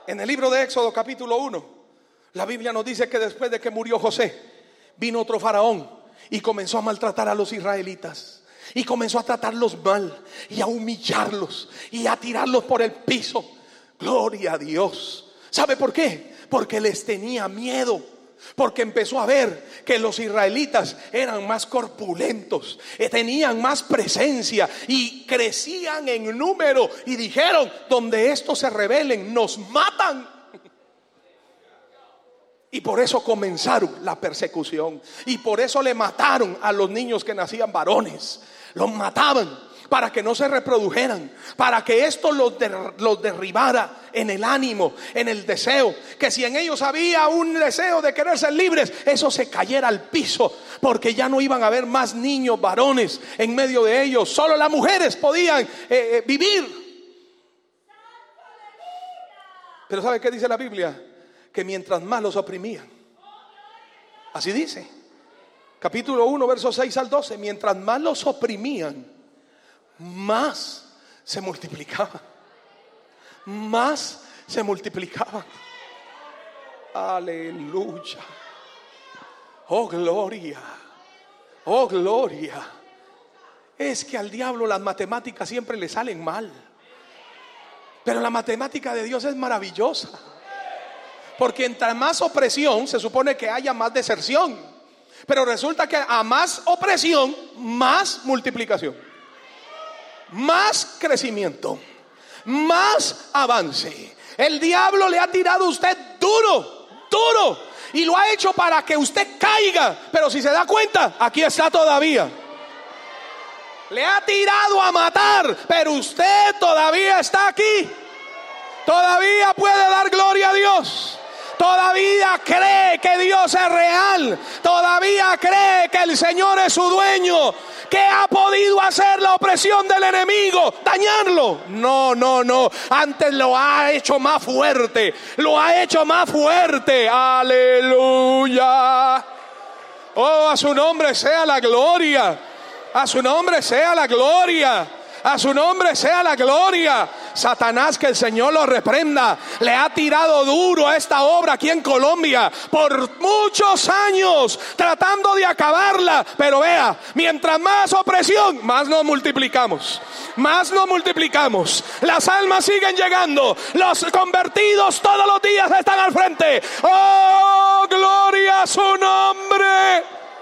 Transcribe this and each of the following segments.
En el libro de Éxodo capítulo 1, la Biblia nos dice que después de que murió José, vino otro faraón y comenzó a maltratar a los israelitas. Y comenzó a tratarlos mal y a humillarlos y a tirarlos por el piso. Gloria a Dios. ¿Sabe por qué? Porque les tenía miedo. Porque empezó a ver que los israelitas eran más corpulentos, tenían más presencia y crecían en número. Y dijeron: donde estos se rebelen, nos matan. Y por eso comenzaron la persecución. Y por eso le mataron a los niños que nacían varones. Los mataban para que no se reprodujeran, para que esto los derribara en el ánimo, en el deseo. Que si en ellos había un deseo de querer ser libres, eso se cayera al piso, porque ya no iban a haber más niños varones en medio de ellos. Solo las mujeres podían vivir. Pero ¿sabe qué dice la Biblia? Que mientras más los oprimían, así dice, capítulo 1, versos 6 al 12, mientras más los oprimían, más se multiplicaban. Más se multiplicaban. Aleluya. Oh gloria. Oh gloria. Es que al diablo las matemáticas siempre le salen mal, pero la matemática de Dios es maravillosa. Porque entre más opresión se supone que haya más deserción, pero resulta que a más opresión, más multiplicación, más crecimiento, más avance. El diablo le ha tirado a usted duro, duro, y lo ha hecho para que usted caiga. Pero si se da cuenta, aquí está todavía. Le ha tirado a matar, pero usted todavía está aquí. Todavía puede dar gloria a Dios. Todavía cree que Dios es real. Todavía cree que el Señor es su dueño. ¿Qué ha podido hacer la opresión del enemigo? Dañarlo. No, no, no. Antes lo ha hecho más fuerte. Lo ha hecho más fuerte. Aleluya. Oh, a su nombre sea la gloria. A su nombre sea la gloria. A su nombre sea la gloria. Satanás, que el Señor lo reprenda, le ha tirado duro a esta obra aquí en Colombia por muchos años, tratando de acabarla. Pero vea, mientras más opresión, más nos multiplicamos. Más nos multiplicamos. Las almas siguen llegando. Los convertidos todos los días están al frente. ¡Oh, gloria a su nombre!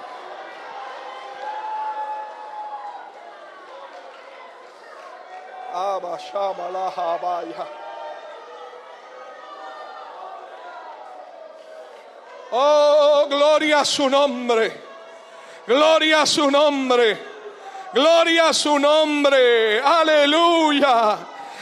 Oh, gloria a su nombre. Gloria a su nombre. Gloria a su nombre. Aleluya.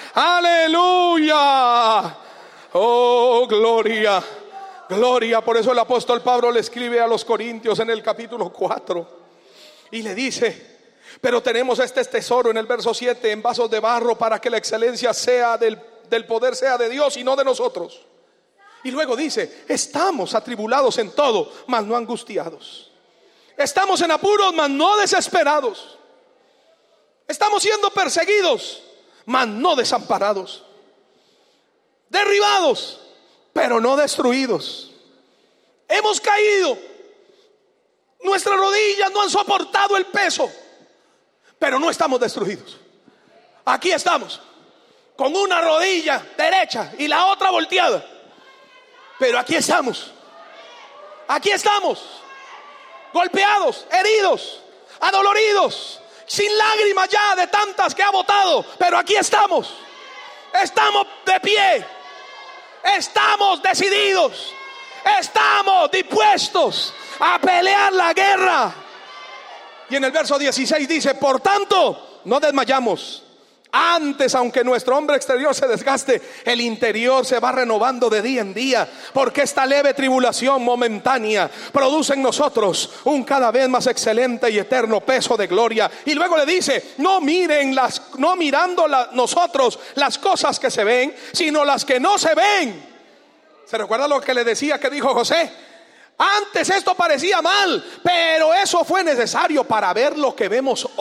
Aleluya. Oh, gloria. Gloria. Por eso el apóstol Pablo le escribe a los Corintios en el capítulo 4 y le dice: pero tenemos este tesoro en el verso 7 en vasos de barro, para que la excelencia sea del poder sea de Dios y no de nosotros. Y luego dice: estamos atribulados en todo, mas no angustiados. Estamos en apuros, mas no desesperados. Estamos siendo perseguidos, mas no desamparados. Derribados, pero no destruidos. Hemos caído. Nuestras rodillas no han soportado el peso, pero no estamos destruidos. Aquí estamos, con una rodilla derecha y la otra volteada, pero aquí estamos. Aquí estamos, golpeados, heridos, adoloridos, sin lágrimas ya de tantas que ha botado, pero aquí estamos. Estamos de pie. Estamos decididos. Estamos dispuestos a pelear la guerra. Y en el verso 16 dice: por tanto, no desmayamos. Antes, aunque nuestro hombre exterior se desgaste, el interior se va renovando de día en día, porque esta leve tribulación momentánea produce en nosotros un cada vez más excelente y eterno peso de gloria. Y luego le dice: no mirando nosotros las cosas que se ven, sino las que no se ven. ¿Se recuerda lo que le decía que dijo José? Antes esto parecía mal, pero eso fue necesario para ver lo que vemos